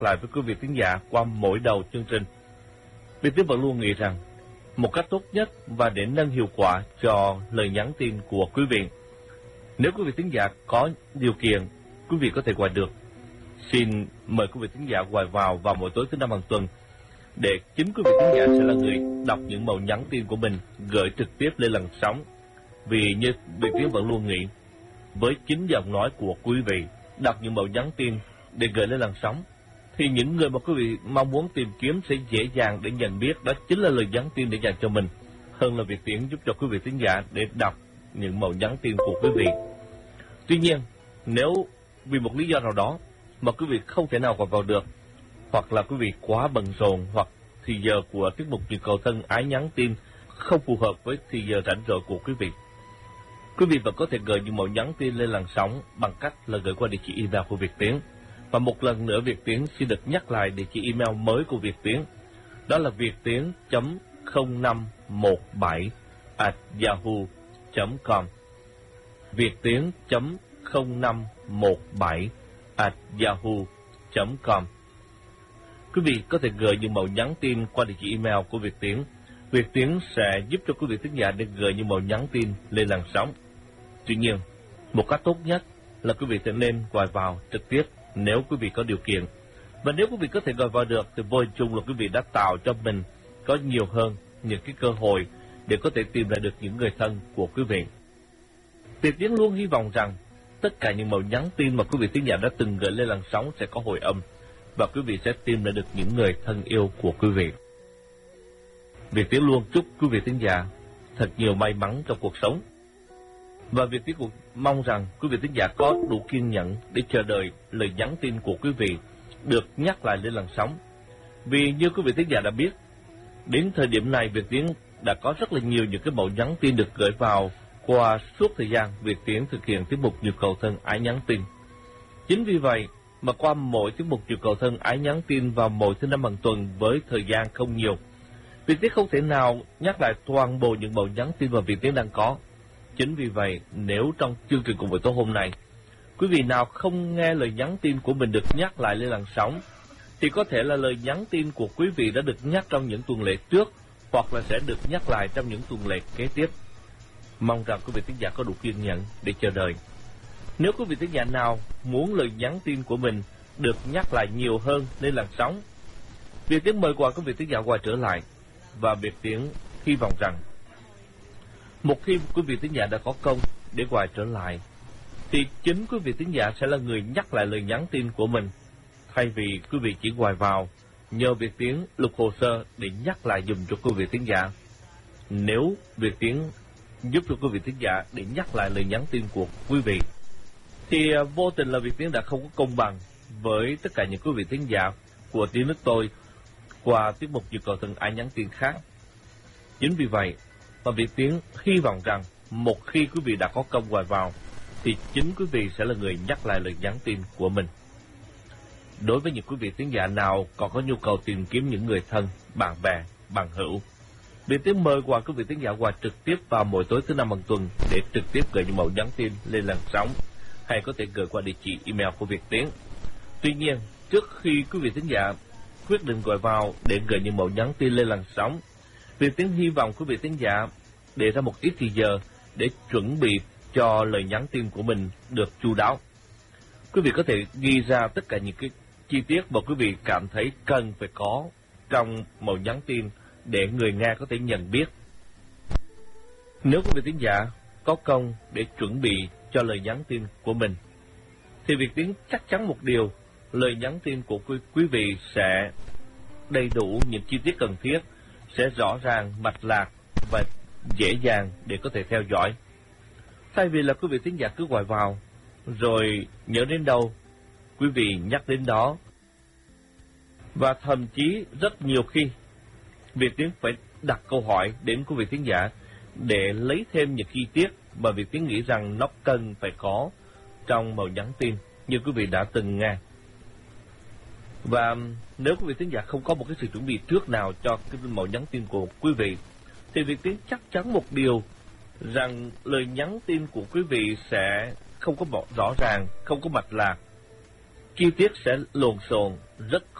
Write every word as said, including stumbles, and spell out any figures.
lại với quý vị thính giả qua mỗi đầu chương trình. Việt Tiến vẫn luôn nghĩ rằng một cách tốt nhất và để nâng hiệu quả cho lời nhắn tin của quý vị, nếu quý vị thính giả có điều kiện, quý vị có thể gọi được. Xin mời quý vị thính giả gọi vào vào mỗi tối thứ năm hàng tuần, để chính quý vị thính giả sẽ là người đọc những mẫu nhắn tin của mình gửi trực tiếp lên làn sóng. Vì như Việt Tiến vẫn luôn nghĩ, với chính giọng nói của quý vị đọc những mẫu nhắn tin để gửi lên làn sóng, thì những người mà quý vị mong muốn tìm kiếm sẽ dễ dàng để nhận biết đó chính là lời nhắn tin để dành cho mình, hơn là Việt Tiến giúp cho quý vị thính giả để đọc những mẫu nhắn tin của quý vị. Tuy nhiên, nếu vì một lý do nào đó mà quý vị không thể nào gọi vào được, hoặc là quý vị quá bận rộn, hoặc thì giờ của tiết mục Nhịp Cầu Thân Ái nhắn tin không phù hợp với thì giờ rảnh rỗi của quý vị, quý vị vẫn có thể gửi những mẫu nhắn tin lên làn sóng bằng cách là gửi qua địa chỉ email của Việt Tiến. Và một lần nữa Việt Tiến xin được nhắc lại địa chỉ email mới của Việt Tiến, đó là viettiến chấm không năm một bảy at yahoo chấm com. viettiến chấm không năm một bảy at yahoo chấm com. Quý vị có thể gửi những mẫu nhắn tin qua địa chỉ email của Việt Tiến. Việt Tiến sẽ giúp cho quý vị thính giả để gửi những mẫu nhắn tin lên làn sóng. Tuy nhiên, một cách tốt nhất là quý vị sẽ nên gọi vào trực tiếp nếu quý vị có điều kiện. Và nếu quý vị có thể gọi vào được thì vô hình chung là quý vị đã tạo cho mình có nhiều hơn những cái cơ hội để có thể tìm lại được những người thân của quý vị. Việt Tiến luôn hy vọng rằng tất cả những mẫu nhắn tin mà quý vị thính giả đã từng gửi lên làn sóng sẽ có hồi âm, và quý vị sẽ tìm lại được những người thân yêu của quý vị. Việt Tiến luôn chúc quý vị thính giả thật nhiều may mắn trong cuộc sống. Và Việt Tiến cũng mong rằng quý vị thính giả có đủ kiên nhẫn để chờ đợi lời nhắn tin của quý vị được nhắc lại lên làn sóng. Vì như quý vị thính giả đã biết, đến thời điểm này Việt Tiến đã có rất là nhiều những cái mẫu nhắn tin được gửi vào qua suốt thời gian Việt Tiến thực hiện tiết mục Nhịp Cầu Thân Ái nhắn tin. Chính vì vậy mà qua mỗi tiết mục Nhịp Cầu Thân Ái nhắn tin vào mỗi thứ năm hàng tuần với thời gian không nhiều, Việt Tiến không thể nào nhắc lại toàn bộ những mẫu nhắn tin mà Việt Tiến đang có. Chính vì vậy, nếu trong chương trình cùng buổi tối hôm nay, quý vị nào không nghe lời nhắn tin của mình được nhắc lại lên làn sóng, thì có thể là lời nhắn tin của quý vị đã được nhắc trong những tuần lễ trước, hoặc là sẽ được nhắc lại trong những tuần lễ kế tiếp. Mong rằng quý vị thính giả có đủ kiên nhẫn để chờ đợi. Nếu quý vị thính giả nào muốn lời nhắn tin của mình được nhắc lại nhiều hơn lên làn sóng, Việt Tiến mời gọi quý vị thính giả quay trở lại, và Việt Tiến hy vọng rằng một khi quý vị thính giả đã có công để quay trở lại, thì chính quý vị thính giả sẽ là người nhắc lại lời nhắn tin của mình, thay vì quý vị chỉ quay vào nhờ Việt Tiến lục hồ sơ để nhắc lại dùm cho quý vị thính giả. Nếu Việt Tiến giúp cho quý vị thính giả để nhắc lại lời nhắn tin của quý vị, thì vô tình là Việt Tiến đã không có công bằng với tất cả những quý vị thính giả của tiếng nước tôi qua tiết mục Nhịp Cầu Thân Ái nhắn tin khác. Chính vì vậy mà Việt Tiến hy vọng rằng một khi quý vị đã có công gọi vào, thì chính quý vị sẽ là người nhắc lại lời nhắn tin của mình. Đối với những quý vị thính giả nào còn có nhu cầu tìm kiếm những người thân, bạn bè, bằng hữu, Việt Tiến mời gọi quý vị thính giả qua trực tiếp vào mỗi tối thứ năm hàng tuần để trực tiếp gửi những mẫu nhắn tin lên làn sóng, hay có thể gửi qua địa chỉ email của Việt Tiến. Tuy nhiên, trước khi quý vị thính giả quyết định gọi vào để gửi những mẫu nhắn tin lên làn sóng, Việt Tiến hy vọng quý vị thính giả để ra một ít thời giờ để chuẩn bị cho lời nhắn tin của mình được chu đáo. Quý vị có thể ghi ra tất cả những cái chi tiết mà quý vị cảm thấy cần phải có trong mẫu nhắn tin để người nghe có thể nhận biết. Nếu quý vị thính giả có công để chuẩn bị cho lời nhắn tin của mình, thì Việt Tiến chắc chắn một điều, lời nhắn tin của quý, quý vị sẽ đầy đủ những chi tiết cần thiết, sẽ rõ ràng, mạch lạc và dễ dàng để có thể theo dõi. Thay vì là quý vị thính giả cứ gọi vào, rồi nhớ đến đâu, quý vị nhắc đến đó. Và thậm chí rất nhiều khi, Việt Tiến phải đặt câu hỏi đến quý vị thính giả để lấy thêm những chi tiết mà Việt Tiến nghĩ rằng nó cần phải có trong mẫu nhắn tin như quý vị đã từng nghe. Và nếu quý vị thính giả không có một cái sự chuẩn bị trước nào cho cái mẫu nhắn tin của quý vị, thì Việt Tiến chắc chắn một điều rằng lời nhắn tin của quý vị sẽ không có rõ ràng, không có mạch lạc. chi tiết sẽ lộn xộn, rất